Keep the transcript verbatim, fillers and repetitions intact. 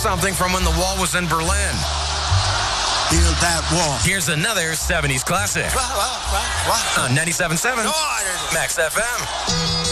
something from when the wall was in Berlin. Build that wall. Here's another seventies classic What, what, what, what? on ninety-seven point seven No, I didn't. Max F M.